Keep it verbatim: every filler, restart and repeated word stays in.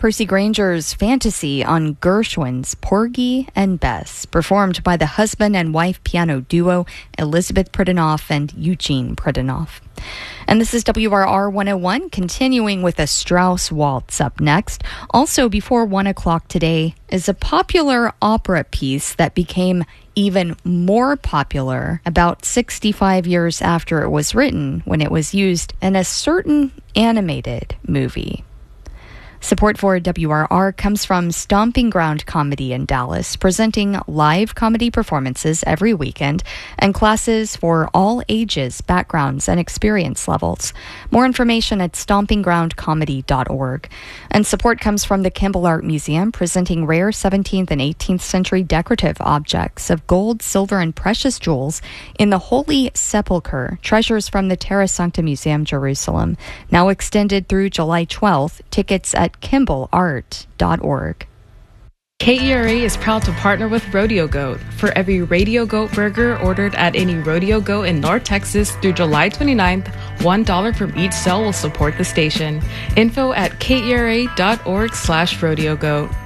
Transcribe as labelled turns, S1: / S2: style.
S1: Percy Granger's fantasy on Gershwin's Porgy and Bess, performed by the husband and wife piano duo Elizabeth Pridanoff and Eugene Pridanoff. And this is W R R one oh one, continuing with a Strauss waltz up next. Also, before one o'clock today is a popular opera piece that became even more popular about sixty-five years after it was written, when it was used in a certain animated movie. Support for W R R comes from Stomping Ground Comedy in Dallas, presenting live comedy performances every weekend and classes for all ages, backgrounds, and experience levels. More information at stomping ground comedy dot org. And support comes from the Kimball Art Museum, presenting rare seventeenth and eighteenth century decorative objects of gold, silver, and precious jewels in the Holy Sepulchre, treasures from the Terra Sancta Museum, Jerusalem. Now extended through July twelfth. Tickets at kimball art dot org.
S2: K E R A is proud to partner with Rodeo Goat. For every Radio Goat burger ordered at any Rodeo Goat in North Texas through July twenty-ninth, one dollar from each sale will support the station. Info at K E R A dot org slash Rodeo Goat.